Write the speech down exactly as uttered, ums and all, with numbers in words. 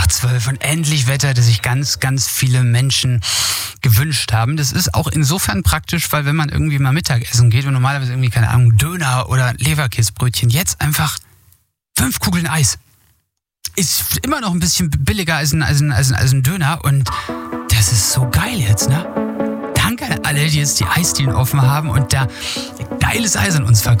zwölf und endlich Wetter, das sich ganz, ganz viele Menschen gewünscht haben. Das ist auch insofern praktisch, weil wenn man irgendwie mal Mittagessen geht und normalerweise irgendwie, keine Ahnung, Döner oder Leberkäsebrötchen, jetzt einfach fünf Kugeln Eis. Ist immer noch ein bisschen billiger als ein, als ein, als ein, als ein Döner und das ist so geil jetzt, ne? Danke an alle, die jetzt die Eisdielen offen haben und da geiles Eis an uns verkaufen.